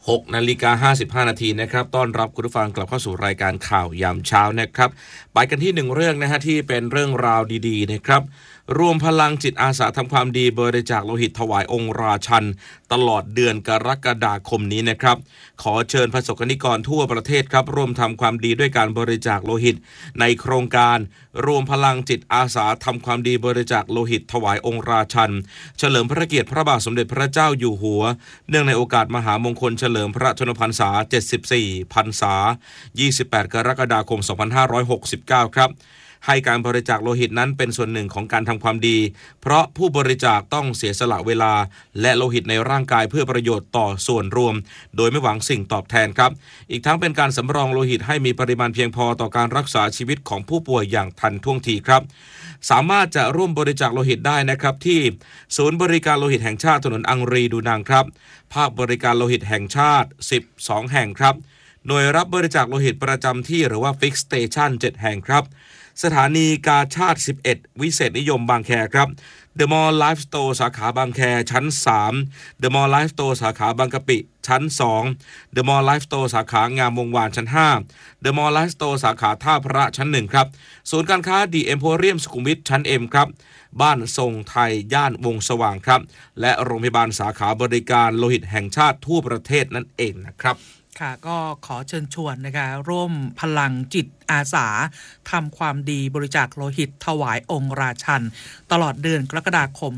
6:55 นาทีนะครับต้อนรับคุณผู้ฟังกลับเข้าสู่รายการข่าวยามเช้านะครับไปกันที่1เรื่องนะฮะที่เป็นเรื่องราวดีๆนะครับรวมพลังจิตอาสาทำความดีบริจาคโลหิตถวายองค์ราชันตลอดเดือนกรกฎาคมนี้นะครับขอเชิญประสบนิกรทั่วประเทศครับร่วมทำความดีด้วยการบริจาคโลหิตในโครงการรวมพลังจิตอาสาทำความดีบริจาคโลหิตถวายองค์ราชันเฉลิมพระเกียรติพระบาทสมเด็จพระเจ้าอยู่หัวเนื่องในโอกาสมหามงคลเฉลิมพระชนมพรรษา74พรรษา28กรกฎาคม2569ครับให้การบริจาคโลหิตนั้นเป็นส่วนหนึ่งของการทำความดีเพราะผู้บริจาคต้องเสียสละเวลาและโลหิตในร่างกายเพื่อประโยชน์ต่อส่วนรวมโดยไม่หวังสิ่งตอบแทนครับอีกทั้งเป็นการสำรองโลหิตให้มีปริมาณเพียงพอต่อการรักษาชีวิตของผู้ป่วยอย่างทันท่วงทีครับสามารถจะร่วมบริจาคโลหิตได้นะครับที่ศูนย์บริการโลหิตแห่งชาติถนนอังรีดูนางครับภาคบริการโลหิตแห่งชาติ12แห่งครับหน่วยรับบริจาคโลหิตประจำที่หรือว่า Fix Station 7 แห่งครับสถานีกาชาติ11วิเศษนิยมบางแคครับ The Mall Life Store สาขาบางแคชั้น3 The Mall Life Store สาขาบางกะปิชั้น2 The Mall Life Store สาขางามวงวานชั้น5 The Mall Life Store สาขาท่าพระชั้น1ครับศูนย์การค้า The Emporium สุขุมวิทชั้น M ครับบ้านทรงไทยย่านวงสว่างครับและโรงพยาบาลสาขาบริการโลหิตแห่งชาติทั่วประเทศนั่นเองนะครับค่ะก็ขอเชิญชวนนะคะร่วมพลังจิตอาสาทำความดีบริจาคโลหิตถวายองค์ราชันตลอดเดือนกรกฎาคม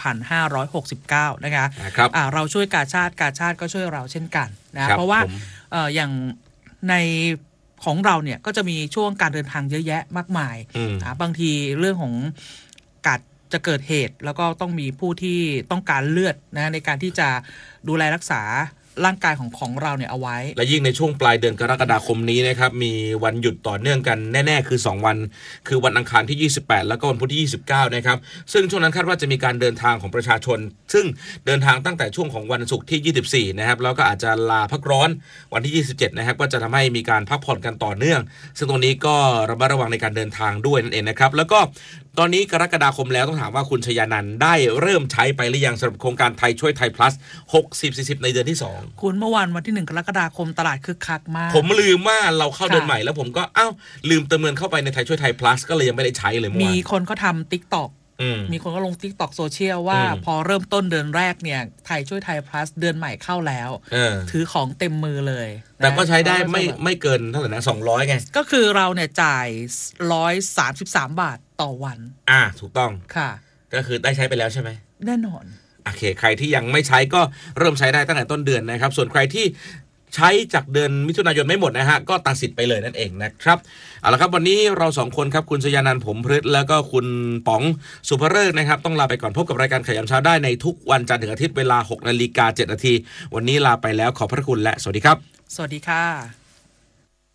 2569นะคะเราช่วยกาชาติก็ช่วยเราเช่นกันนะเพราะว่าอย่างในของเราเนี่ยก็จะมีช่วงการเดินทางเยอะแยะมากมายบางทีเรื่องของการจะเกิดเหตุแล้วก็ต้องมีผู้ที่ต้องการเลือดนะในการที่จะดูแลรักษาร่างกายของเราเนี่ยเอาไว้และยิ่งในช่วงปลายเดือนกรกฎาคมนี้นะครับมีวันหยุดต่อเนื่องกันแน่ๆคือ2วันคือวันอังคารที่28แล้วก็วันพุธที่29นะครับซึ่งช่วงนั้นคาดว่าจะมีการเดินทางของประชาชนซึ่งเดินทางตั้งแต่ช่วงของวันศุกร์ที่24นะครับแล้วก็อาจจะลาพักร้อนวันที่27นะครับก็จะทำให้มีการพักผ่อนกันต่อเนื่องซึ่งตรงนี้ก็ระมัดระวังในการเดินทางด้วยนั่นเองนะครับแล้วก็ตอนนี้กรกฎาคมแล้วต้องถามว่าคุณชยานันท์ได้เริ่มใช้ไปหรือยังสำหรับโครงการไทยช่วยไทย plus 60-40ในเดือนที่2 คุณเมื่อวันที่1กรกฎาคมตลาดคึกคักมากผมลืมว่าเราเข้าเดือนใหม่แล้วผมก็ลืมเติมเงินเข้าไปในไทยช่วยไทย plus ก็เลยยังไม่ได้ใช้เลยมีคนเขาทำ TikTok มีคนก็ลง TikTok โซเชียลว่าพอเริ่มต้นเดือนแรกเนี่ยไทยช่วยไทย plus เดือนใหม่เข้าแล้วถือของเต็มมือเลยแต่ก็ใช้ได้ไม่เกินเท่าไหร่นะ200ไงก็คือเราเนี่ยจ่าย133 บาทต่อวันถูกต้องค่ะก็คือได้ใช้ไปแล้วใช่ไหมแน่นอนโอเคใครที่ยังไม่ใช้ก็เริ่มใช้ได้ตั้งแต่ต้นเดือนนะครับส่วนใครที่ใช้จากเดือนมิถุนายนไม่หมดนะฮะก็ตัดสิทธิ์ไปเลยนั่นเองนะครับเอาละครับวันนี้เรา2คนครับคุณชยานันท์ผมพฤทธิ์แล้วก็คุณป๋องสุภฤกษ์นะครับต้องลาไปก่อนพบกับรายการข่าวยามเช้าได้ในทุกวันจันทร์ถึงอาทิตย์เวลา 6:07 น.วันนี้ลาไปแล้วขอบพระคุณและสวัสดีครับสวัสดีค่ะ